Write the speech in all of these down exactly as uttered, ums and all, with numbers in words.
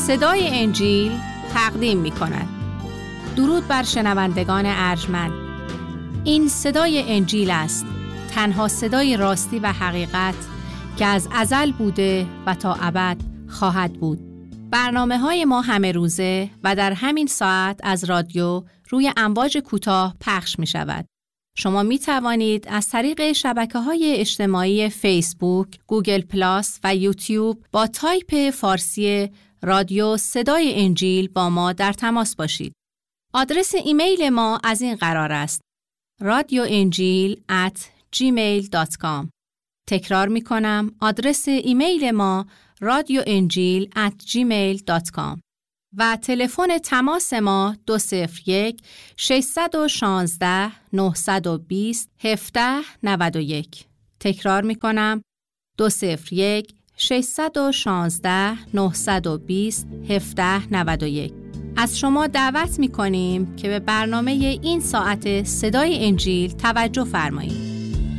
صدای انجیل تقدیم می کند. درود بر شنوندگان ارجمند. این صدای انجیل است، تنها صدای راستی و حقیقت که از ازل بوده و تا ابد خواهد بود. برنامه های ما همه روزه و در همین ساعت از رادیو روی امواج کوتاه پخش می شود. شما می توانید از طریق شبکه‌های اجتماعی فیسبوک، گوگل پلاس و یوتیوب با تایپ فارسی رادیو صدای انجیل با ما در تماس باشید. آدرس ایمیل ما از این قرار است: رادیو انجیل ات جیمیل دات کام. تکرار می کنم، آدرس ایمیل ما رادیو انجیل ات جیمیل دات کام و تلفن تماس ما دو صفر یک ششصد و شانزده نهصد و بیست هفده نود و یک. تکرار می کنم، دو صفر یک ششصد و شانزده نهصد و بیست هفده نود و یک. از شما دعوت می کنیم که به برنامه این ساعت صدای انجیل توجه فرمایید.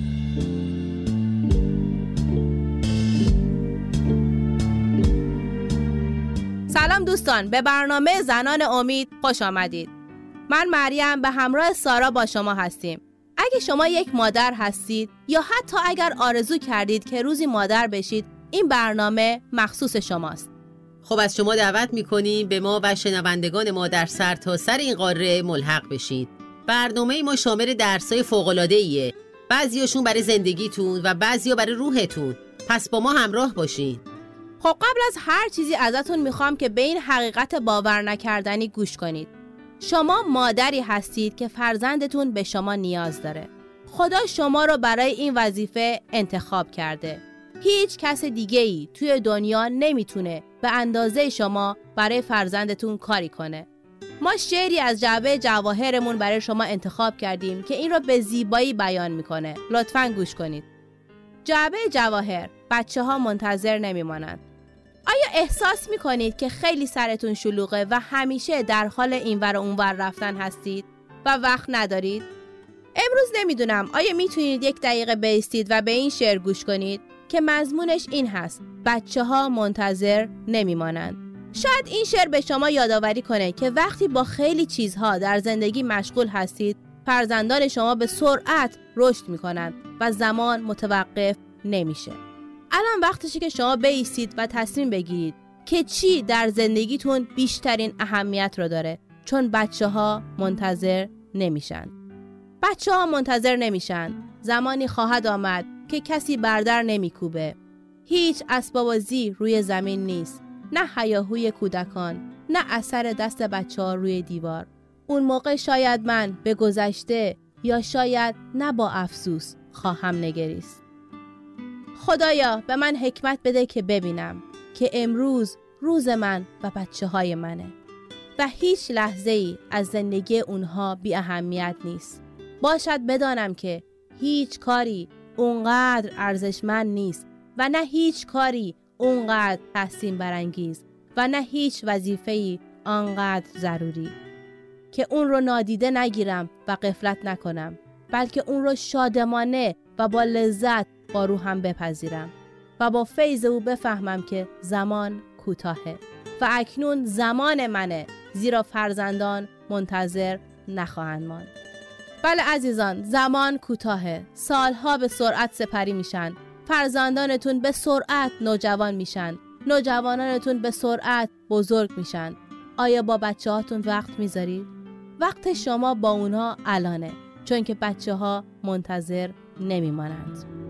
سلام دوستان، به برنامه زنان امید خوش آمدید. من مریم به همراه سارا با شما هستیم. اگه شما یک مادر هستید یا حتی اگر آرزو کردید که روزی مادر بشید، این برنامه مخصوص شماست. خب از شما دعوت می‌کنیم به ما و شنوندگان ما در سرتاسر این قاره ملحق بشید. برنامه ما شامل درس‌های فوق‌العاده‌ایه. بعضیاشون برای زندگیتون و بعضیا برای روحتون. پس با ما همراه باشین. خب قبل از هر چیزی ازتون میخوام که به این حقیقت باور نکردنی گوش کنید. شما مادری هستید که فرزندتون به شما نیاز داره. خدا شما رو برای این وظیفه انتخاب کرده. هیچ کس دیگه‌ای توی دنیا نمیتونه به اندازه شما برای فرزندتون کاری کنه. ما شعری از جعبه جواهرمون برای شما انتخاب کردیم که این رو به زیبایی بیان میکنه. لطفاً گوش کنید. جعبه جواهر، بچه ها منتظر نمیمانند. آیا احساس میکنید که خیلی سرتون شلوغه و همیشه در حال اینور و اونور رفتن هستید و وقت ندارید؟ امروز نمیدونم آیا میتونید یک دقیقه بایستید و به این شعر گوش کنید که مضمونش این هست: بچه ها منتظر نمیمانند. شاید این شعر به شما یادآوری کنه که وقتی با خیلی چیزها در زندگی مشغول هستید، فرزندان شما به سرعت رشد میکنند و زمان متوقف نمیشه. الان وقتشه که شما بایستید و تصمیم بگیرید که چی در زندگیتون بیشترین اهمیت رو داره، چون بچه ها منتظر نمیشن. بچه ها منتظر نمیشن. زمانی خواهد آمد که کسی بردر نمیکوبه. هیچ اسباب‌بازی روی زمین نیست. نه هیاهوی کودکان، نه اثر دست بچه ها روی دیوار. اون موقع شاید من به گذشته یا شاید نه با افسوس خواهم نگریست. خدایا به من حکمت بده که ببینم که امروز روز من و بچه های منه و هیچ لحظه ای از زندگی اونها بی اهمیت نیست. باشد بدانم که هیچ کاری اونقدر ارزشمند نیست و نه هیچ کاری اونقدر تحسین برانگیز و نه هیچ وظیفه‌ای آنقدر ضروری که اون رو نادیده نگیرم و غفلت نکنم، بلکه اون رو شادمانه و با لذت با روحم بپذیرم و با فیض او بفهمم که زمان کوتاهه و اکنون زمان منه، زیرا فرزندان منتظر نخواهند ماند. بله عزیزان، زمان کوتاهه. سالها به سرعت سپری میشن. فرزندانتون به سرعت نوجوان میشن. نوجوانانتون به سرعت بزرگ میشن. آیا با بچه هاتون وقت میذارید؟ وقت شما با اونها الانه، چون که بچه ها منتظر نمیمانند.